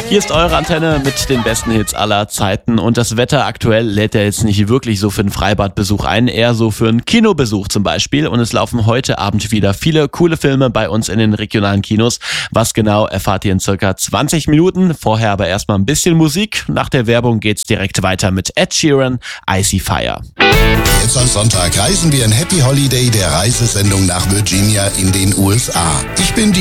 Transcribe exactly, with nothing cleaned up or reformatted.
Hier ist eure Antenne mit den besten Hits aller Zeiten und das Wetter aktuell lädt ja jetzt nicht wirklich so für einen Freibadbesuch ein, eher so für einen Kinobesuch zum Beispiel und es laufen heute Abend wieder viele coole Filme bei uns in den regionalen Kinos. Was genau erfahrt ihr in circa zwanzig Minuten, vorher aber erstmal ein bisschen Musik. Nach der Werbung geht's direkt weiter mit Ed Sheeran, Icy Fire. Jetzt am Sonntag reisen wir in Happy Holiday der Reisesendung nach Virginia in den U S A. Ich bin die